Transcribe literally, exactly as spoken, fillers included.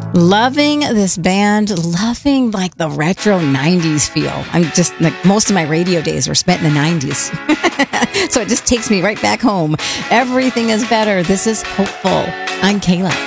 Loving this band, loving like the retro nineties feel. I'm just like, most of my radio days were spent in the nineties. So it just takes me right back home. Everything is better. This is Hopeful. I'm Kayla.